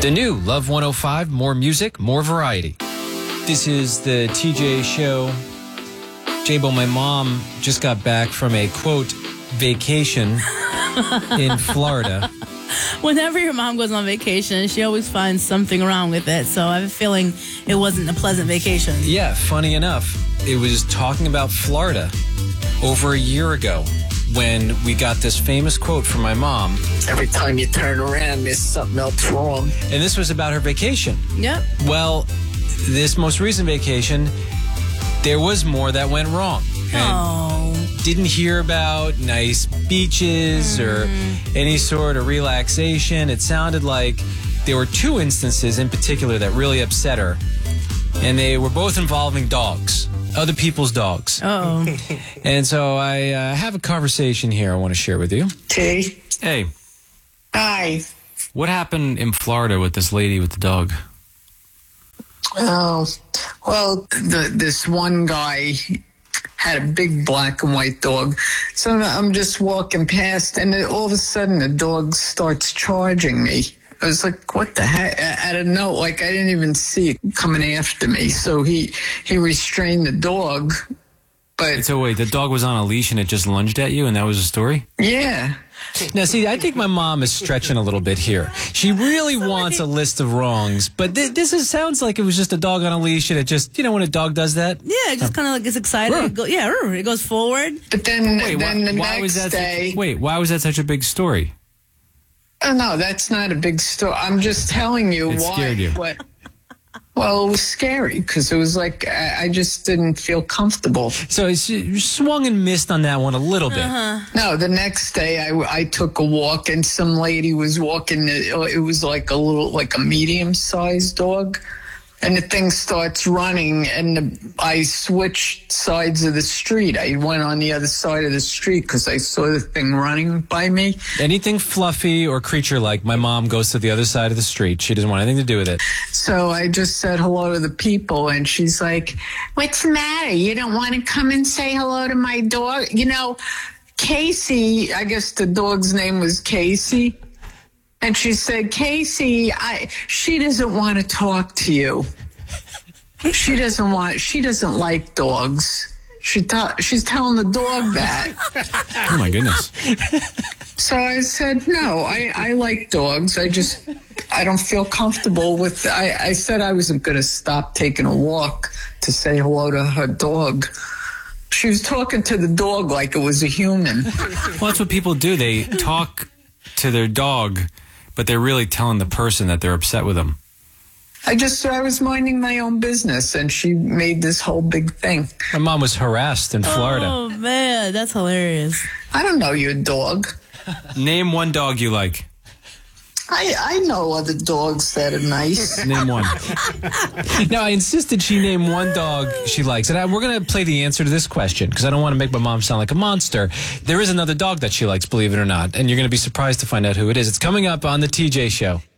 The new Love 105, more music, more variety. This is the TJ show. J-Bo, my mom just got back from a, quote, vacation in Florida. Whenever your mom goes on vacation, she always finds something wrong with it. So I have a feeling it wasn't a pleasant vacation. Yeah, funny enough, it was talking about Florida over a year ago when we got this famous quote from my mom. Every time you turn around, there's something else wrong. And this was about her vacation. Yep. Well, this most recent vacation, there was more that went wrong. And didn't hear about nice beaches or any sort of relaxation. It sounded like there were two instances in particular that really upset her. And they were both involving dogs. Other people's dogs. And so I have a conversation here I want to share with you. T. Hey. Hi. What happened in Florida with this lady with the dog? Oh, well, this one guy had a big black and white dog. So I'm just walking past, and all of a sudden the dog starts charging me. I was like, what the heck? I don't know. Like, I didn't even see it coming after me. So he restrained the dog. But so wait, the dog was on a leash and it just lunged at you, and that was the story? Yeah. Now, see, I think my mom is stretching a little bit here. She really wants a list of wrongs, but sounds like it was just a dog on a leash, and it just, when a dog does that? Yeah, it just kind of like gets excited. It goes forward. But then, the next day... Why was that such a big story? Oh, no, that's not a big story. I'm just telling you why. It scared you. Well, it was scary because it was like I just didn't feel comfortable. So you swung and missed on that one a little bit. No, the next day I took a walk and some lady was walking. It was like a medium-sized dog. And the thing starts running, and I switched sides of the street. I went on the other side of the street because I saw the thing running by me. Anything fluffy or creature-like, my mom goes to the other side of the street. She doesn't want anything to do with it. So I just said hello to the people, and she's like, what's the matter? You don't want to come and say hello to my dog? Casey, I guess the dog's name was Casey. And she said, Casey, she doesn't want to talk to you. She doesn't like dogs. She's telling the dog that. Oh, my goodness. So I said, no, I like dogs. I don't feel comfortable with, I said I wasn't going to stop taking a walk to say hello to her dog. She was talking to the dog like it was a human. Well, that's what people do. They talk to their dog, but they're really telling the person that they're upset with them. I was minding my own business, and she made this whole big thing. My mom was harassed in Florida. Oh, man, that's hilarious. I don't know your dog. Name one dog you like. I know other dogs that are nice. Name one. Now, I insisted she name one dog she likes. And we're going to play the answer to this question because I don't want to make my mom sound like a monster. There is another dog that she likes, believe it or not. And you're going to be surprised to find out who it is. It's coming up on the TJ Show.